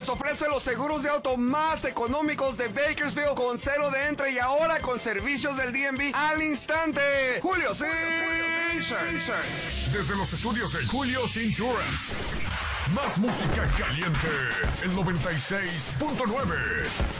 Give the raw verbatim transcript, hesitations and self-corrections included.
ofrece los seguros de auto más económicos de Bakersfield con cero de entre y ahora con servicios del D M V al instante. Julio Insurance. Desde los estudios de Julio's Insurance. Más música caliente. El noventa y seis punto nueve.